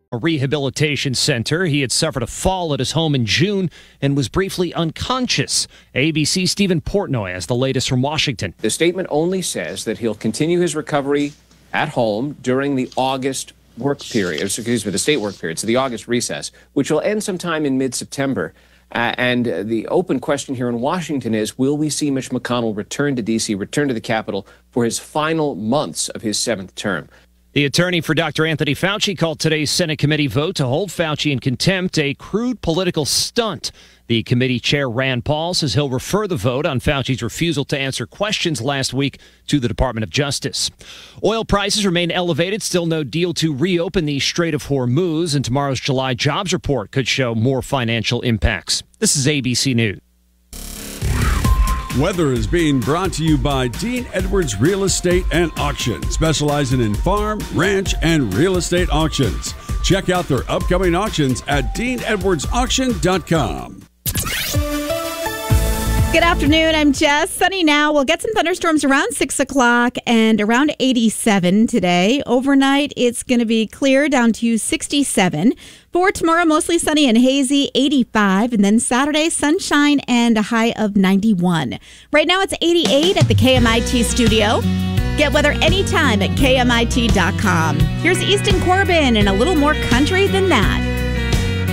A rehabilitation center. He had suffered a fall at his home in June and was briefly unconscious. ABC's Stephen Portnoy has the latest from Washington. The statement only says that he'll continue his recovery at home during the August work period, the state work period, so the August recess, which will end sometime in mid-September. And the open question here in Washington is, will we see Mitch McConnell return to D.C., return to the Capitol for his final months of his 7th term? The attorney for Dr. Anthony Fauci called today's Senate committee vote to hold Fauci in contempt a crude political stunt. The committee chair, Rand Paul, says he'll refer the vote on Fauci's refusal to answer questions last week to the Department of Justice. Oil prices remain elevated. Still no deal to reopen the Strait of Hormuz, and tomorrow's July jobs report could show more financial impacts. This is ABC News. Weather is being brought to you by Dean Edwards Real Estate and Auction, specializing in farm, ranch, and real estate auctions. Check out their upcoming auctions at deanedwardsauction.com. Good afternoon. I'm Jess. Sunny now. We'll get some thunderstorms around 6 o'clock and around 87 today. Overnight, it's going to be clear down to 67. For tomorrow, mostly sunny and hazy, 85. And then Saturday, sunshine and a high of 91. Right now, it's 88 at the KMIT studio. Get weather anytime at KMIT.com. Here's Easton Corbin and a little more country than that.